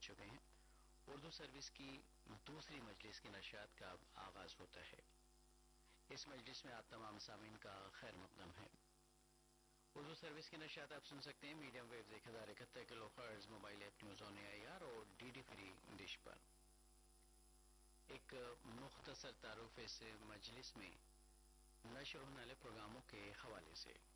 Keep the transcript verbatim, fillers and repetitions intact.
चुके हैं। उर्दू सर्विस की दूसरी मजलिस की नशियात का अब आगाज होता है। इस मजलिस में आप तमाम सामीन का खैर मकदम है। उर्दू सर्विस की नशियात आप सुन सकते हैं मीडियम वेव एक हजार इकहत्तर kilo hertz, mobile app news on AIR और डीडी फ्री डिश पर। एक मुख्तसर तारुफ इस मजलिस में नशर होने वाले प्रोग्रामों के हवाले से।